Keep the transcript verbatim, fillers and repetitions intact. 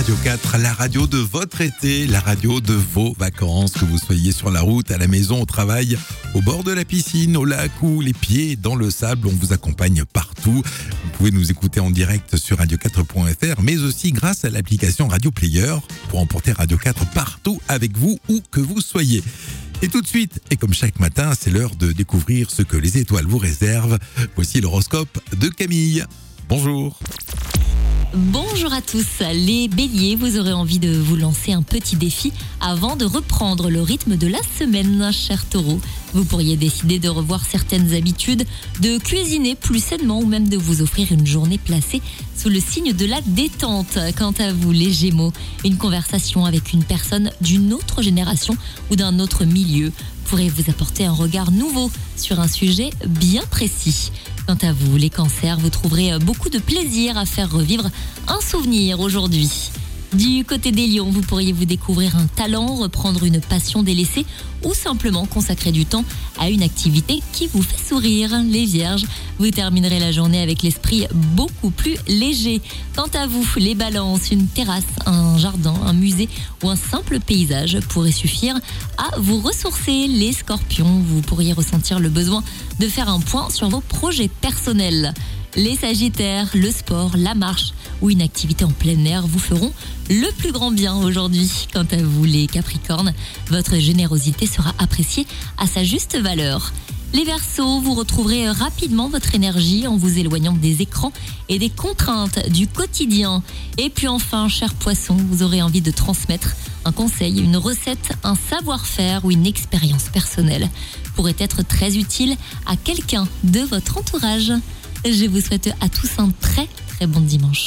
Radio quatre, la radio de votre été, la radio de vos vacances, que vous soyez sur la route, à la maison, au travail, au bord de la piscine, au lac ou les pieds dans le sable, on vous accompagne partout. Vous pouvez nous écouter en direct sur radio quatre point f r, mais aussi grâce à l'application Radio Player pour emporter Radio quatre partout avec vous, où que vous soyez. Et tout de suite, et comme chaque matin, c'est l'heure de découvrir ce que les étoiles vous réservent. Voici l'horoscope de Camille. Bonjour. Bonjour à tous, les béliers, vous aurez envie de vous lancer un petit défi avant de reprendre le rythme de la semaine, cher taureau. Vous pourriez décider de revoir certaines habitudes, de cuisiner plus sainement ou même de vous offrir une journée placée sous le signe de la détente. Quant à vous, les gémeaux, une conversation avec une personne d'une autre génération ou d'un autre milieu pourrait vous apporter un regard nouveau sur un sujet bien précis. Quant à vous, les cancers, vous trouverez beaucoup de plaisir à faire revivre un souvenir aujourd'hui. Du côté des lions, vous pourriez vous découvrir un talent, reprendre une passion délaissée ou simplement consacrer du temps à une activité qui vous fait sourire. Les vierges, vous terminerez la journée avec l'esprit beaucoup plus léger. Quant à vous, les balances, une terrasse, un jardin, un musée ou un simple paysage pourrait suffire à vous ressourcer. Les scorpions, vous pourriez ressentir le besoin de faire un point sur vos projets personnels. Les sagittaires, le sport, la marche ou une activité en plein air vous feront le plus grand bien aujourd'hui. Quant à vous, les capricornes, votre générosité sera appréciée à sa juste valeur. Les Verseaux, vous retrouverez rapidement votre énergie en vous éloignant des écrans et des contraintes du quotidien. Et puis enfin, cher Poisson, vous aurez envie de transmettre un conseil, une recette, un savoir-faire ou une expérience personnelle pourrait être très utile à quelqu'un de votre entourage. Je vous souhaite à tous un très très bon dimanche.